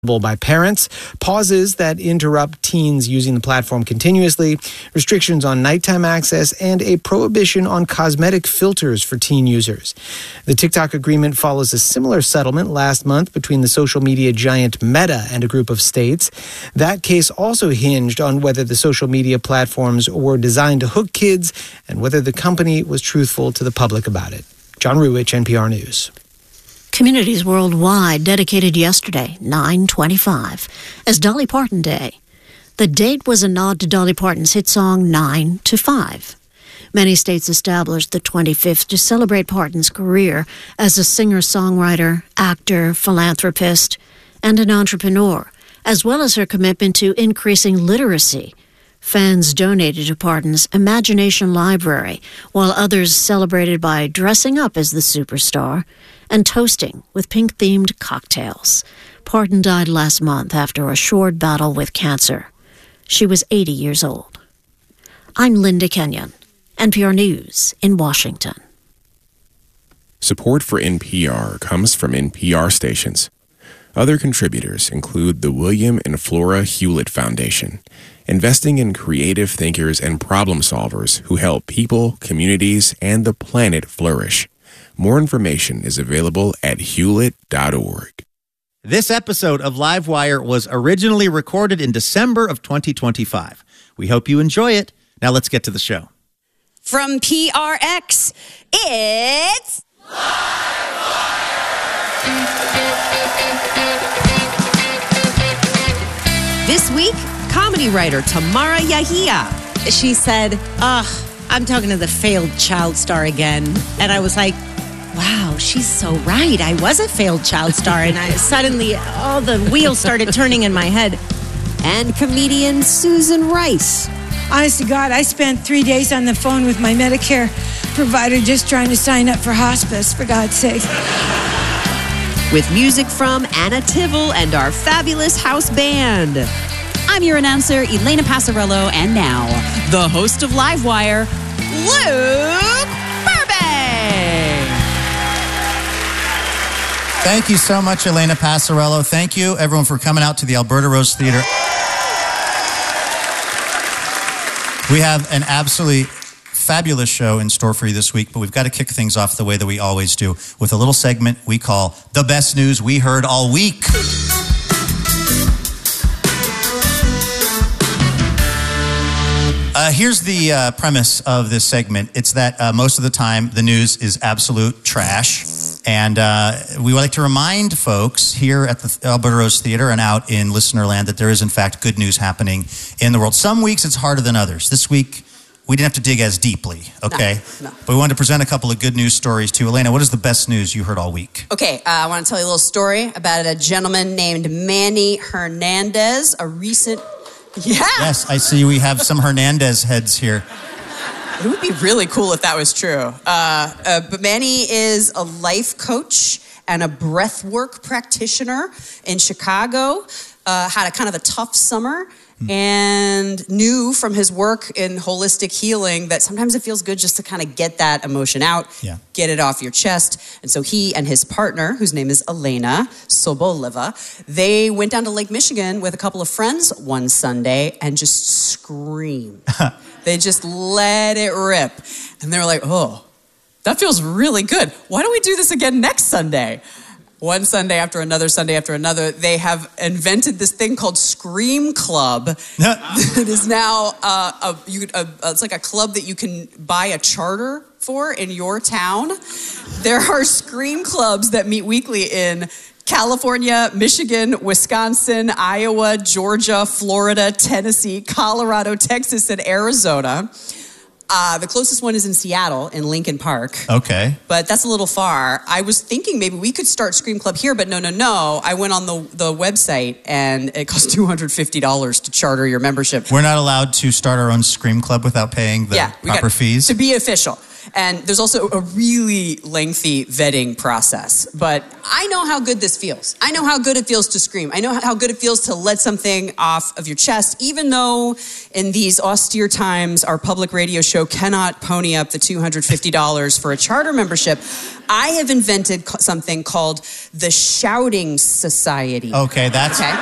by parents, pauses that interrupt teens using the platform continuously, restrictions on nighttime access, and a prohibition on cosmetic filters for teen users. The TikTok agreement follows a similar settlement last month between the social media giant Meta and a group of states. That case also hinged on whether the social media platforms were designed to hook kids and whether the company was truthful to the public about it. John Ruwich, NPR News. Communities worldwide dedicated yesterday, 9/25, as Dolly Parton Day. The date was a nod to Dolly Parton's hit song 9 to 5. Many states established the 25th to celebrate Parton's career as a singer-songwriter, actor, philanthropist, and an entrepreneur, as well as her commitment to increasing literacy. Fans donated to Parton's Imagination Library, while others celebrated by dressing up as the superstar and toasting with pink-themed cocktails. Parton died last month after a short battle with cancer. She was 80 years old. I'm Linda Kenyon, NPR News in Washington. Support for NPR comes from NPR stations. Other contributors include the William and Flora Hewlett Foundation, investing in creative thinkers and problem solvers who help people, communities, and the planet flourish. More information is available at hewlett.org. This episode of Livewire was originally recorded in December of 2025. We hope you enjoy it. Now let's get to the show. From PRX, it's Livewire! This week, comedy writer Tamara Yahia. She said, I'm talking to the failed child star again. And I was like, wow, she's so right. I was a failed child star. And I suddenly, all the wheels started turning in my head. And comedian Susan Rice. Honest to God, I spent 3 days on the phone with my Medicare provider just trying to sign up for hospice, for God's sake. With music from Anna Tivel and our fabulous house band. I'm your announcer, Elena Passarello, and now, the host of Livewire, Luke Burbank. Thank you so much, Elena Passarello. Thank you, everyone, for coming out to the Alberta Rose Theater. We have an absolutely fabulous show in store for you this week, but we've got to kick things off the way that we always do with a little segment we call The Best News We Heard All Week. Here's the premise of this segment. It's that most of the time the news is absolute trash. And we would like to remind folks here at the Alberta Rose Theater and out in listener land that there is, in fact, good news happening in the world. Some weeks it's harder than others. This week, we didn't have to dig as deeply, okay? No. But we wanted to present a couple of good news stories too. Elena, what is the best news you heard all week? Okay, I want to tell you a little story about a gentleman named Manny Hernandez, a recent... Yeah. Yes, I see we have some Hernandez heads here. It would be really cool if that was true. But Manny is a life coach and a breathwork practitioner in Chicago. Had a kind of a tough summer and knew from his work in holistic healing that sometimes it feels good just to kind of get that emotion out, get it off your chest. And so he and his partner, whose name is Elena Soboleva, they went down to Lake Michigan with a couple of friends one Sunday and just screamed. They just let it rip. And they were like, oh, that feels really good. Why don't we do this again next Sunday? One Sunday after another, they have invented this thing called Scream Club. It is now, it's like a club that you can buy a charter for in your town. There are Scream Clubs that meet weekly in California, Michigan, Wisconsin, Iowa, Georgia, Florida, Tennessee, Colorado, Texas, and Arizona. The closest one is in Seattle, in Lincoln Park. Okay. But that's a little far. I was thinking maybe we could start Scream Club here, but no. I went on the website, and it costs $250 to charter your membership. We're not allowed to start our own Scream Club without paying the proper fees? To be official. And there's also a really lengthy vetting process. But I know how good this feels. I know how good it feels to scream. I know how good it feels to let something off of your chest, even though in these austere times, our public radio show cannot pony up the $250 for a charter membership. I have invented something called the Shouting Society. Okay, that's